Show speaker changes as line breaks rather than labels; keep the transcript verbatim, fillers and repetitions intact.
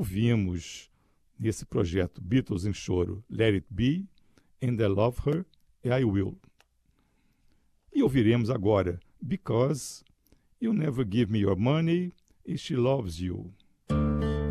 ouvimos nesse projeto Beatles em Choro, Let It Be, And I Love Her, I Will. E ouviremos agora Because You Never Give Me Your Money, and She Loves You.